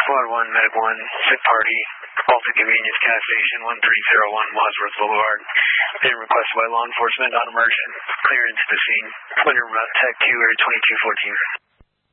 Squad 1, Medic 1, sick party, Alta Convenience Gas Station, 1301 Wadsworth Boulevard. Been requested by law enforcement on emergent. Clear into the scene. Winter Route Tech 2, Area 2214.